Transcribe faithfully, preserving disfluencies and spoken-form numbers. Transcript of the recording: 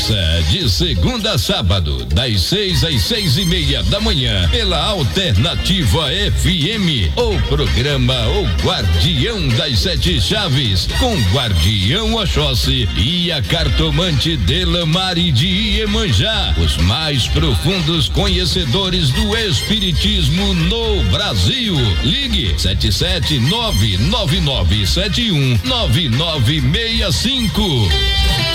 Ouça de segunda a sábado, das seis às seis e meia da manhã, pela Alternativa F M, o programa O Guardião das Sete Chaves, com Guardião Oxóssi e a cartomante Delamare de Iemanjá, os mais profundos conhecedores do espiritismo no Brasil. Ligue sete sete nove nove nove sete um nove nove seis cinco.